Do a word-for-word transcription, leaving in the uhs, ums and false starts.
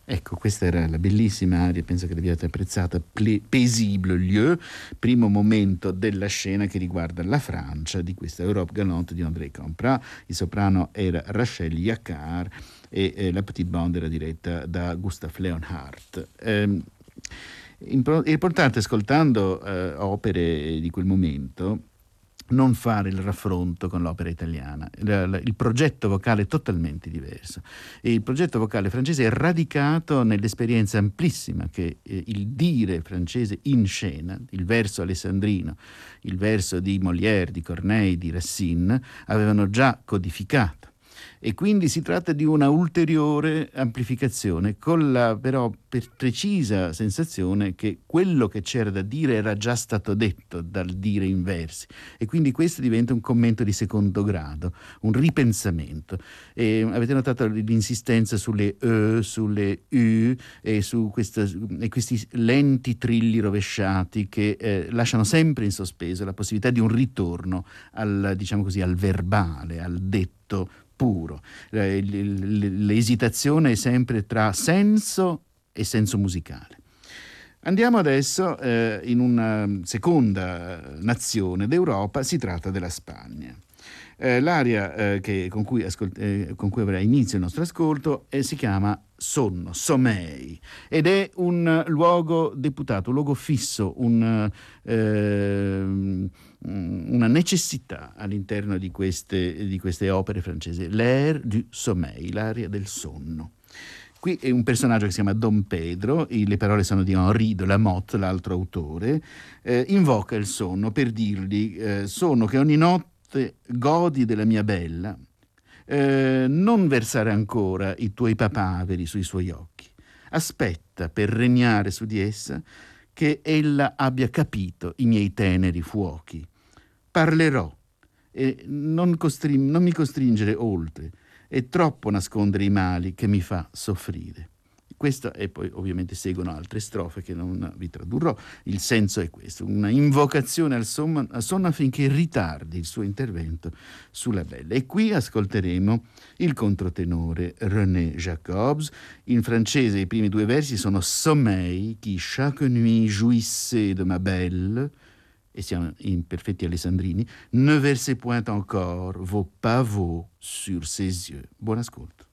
Ecco, questa era la bellissima aria, penso che l'abbiate apprezzata, Paisible Lieu, primo momento della scena che riguarda la Francia di questa Europe Galante di André Campra. Il soprano era Rachel Yacar e eh, la Petite Bande era diretta da Gustav Leonhardt. Eh, è importante, ascoltando eh, opere di quel momento, non fare il raffronto con l'opera italiana. Il progetto vocale è totalmente diverso e il progetto vocale francese è radicato nell'esperienza amplissima che eh, il dire francese in scena, il verso alessandrino, il verso di Molière, di Corneille, di Racine avevano già codificato. E quindi si tratta di una ulteriore amplificazione, con la però per precisa sensazione che quello che c'era da dire era già stato detto dal dire in versi, e quindi questo diventa un commento di secondo grado, un ripensamento. E avete notato l'insistenza sulle E, sulle U e su questa, e questi lenti trilli rovesciati che eh, lasciano sempre in sospeso la possibilità di un ritorno al, diciamo così, al verbale, al detto puro. L'esitazione è sempre tra senso e senso musicale. Andiamo adesso eh, in una seconda nazione d'Europa, si tratta della Spagna. Eh, l'aria eh, che, con, cui ascolt- eh, con cui avrà inizio il nostro ascolto eh, si chiama Sonno, Sommeil, ed è un luogo deputato, un luogo fisso, un, eh, una necessità all'interno di queste, di queste opere francesi, l'air du sommeil, l'aria del sonno. Qui è un personaggio che si chiama Don Pedro, le parole sono di Henri de Lamotte, l'altro autore, eh, invoca il sonno per dirgli eh, sonno che ogni notte godi della mia bella, eh, non versare ancora i tuoi papaveri sui suoi occhi, aspetta per regnare su di essa che ella abbia capito i miei teneri fuochi. Parlerò e non, costring- non mi costringere oltre, è troppo nascondere i mali che mi fa soffrire. Questa, e poi ovviamente seguono altre strofe che non vi tradurrò. Il senso è questo, una invocazione al sonno, al sonno affinché ritardi il suo intervento sulla bella. E qui ascolteremo il controtenore René Jacobs. In francese i primi due versi sono Sommeil qui chaque nuit jouissait de ma belle, e siamo in perfetti alessandrini, ne versez point encore vos pavots sur ses yeux. Buon ascolto.